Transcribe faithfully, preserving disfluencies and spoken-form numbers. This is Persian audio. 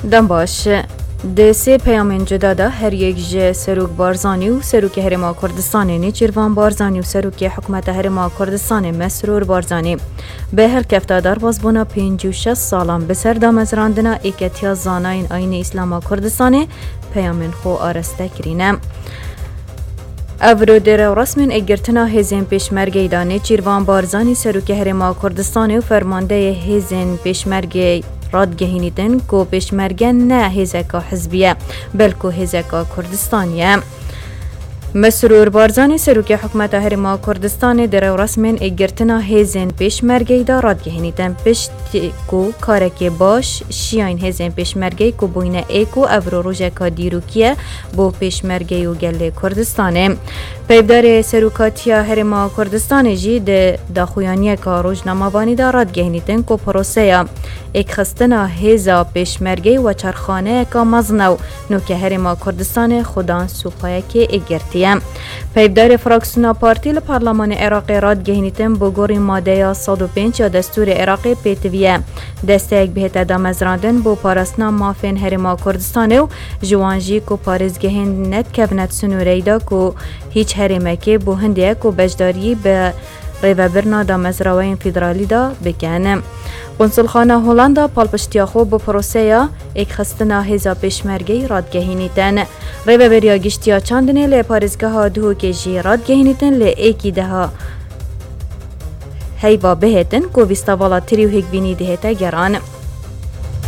دم باش ده سه پیامین جدا ده هر یک جه سروک بارزانی و سروک هرما کردستان نیچیروان بارزانی و سروک حکومت هرما کردستان مسرور بارزانی به هر کفتادار بازبونا پنج و شش سالان بسر دامزراندنا ایکتیا زاناین آین اسلام کردستان پیامین خو آرسته کرینه. افرو در رسمن اگرتنا هزین پیشمرگی دانه چیروان بارزانی سروک هرما کردستان و فرمانده هزین پیشمرگی رادگهینیدن کو پیشمرگن نه هزکا حزبیه بلکو هزکا کردستانیه. مسرور بارزانی سروک حکومت هرما کردستان در رسمن اگرتنا هزین پیشمرگی دا رادگهینیدن پشت کو کارک باش شیاین هزین پیشمرگی کو بوینه ایکو افرو روژکا دیروکیه بو پیشمرگی و گل کردستانه. پیبدار سروکاتیا هرما کردستان جی ده داخویانی که روزنامه‌بانی دا رادگهینیدن کو پروسه ایک خستنا هزا پیشمرگی و چرخانه که مزنو نو که هرما کردستان خودان سوخای که اگرتیه. پیبدار فراکسیونا پارتی لپارلمان عراق رادگهینیدن بو گوری ماده صد و پنج یا دستور عراق پیتویه دسته یک بهت دامزراندن بو پارسنا مافین هرما کردستان و جوانجی کو پارزگهین نت کفنت سنوریدا کو هیچ هرمکی بو هندیه کو بجداری به ریوبرنا دامزراوین فدرالی دا بکنه. قنصلخانه هولندا پالپشتیا خو بو پروسه ایک خستنا هزا پیشمرگی رادگهینیدن ریوبریا گشتیا چاندنه لی پارزگاه ها دو که جی رادگهینیدن لی ایکی ده ها هیوا بهتن کو ویستاوالا تریو هک بینی دهتا گران.